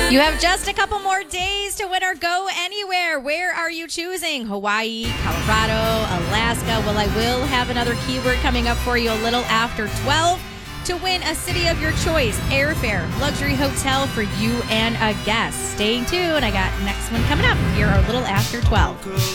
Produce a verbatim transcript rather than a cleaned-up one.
You have just a couple more days to win or go anywhere. Where are you choosing? Hawaii, Colorado, Alaska? Well, I will have another keyword coming up for you a little after twelve to win a city of your choice, airfare, luxury hotel for you and a guest. Stay tuned. I got next one coming up here a little after twelve.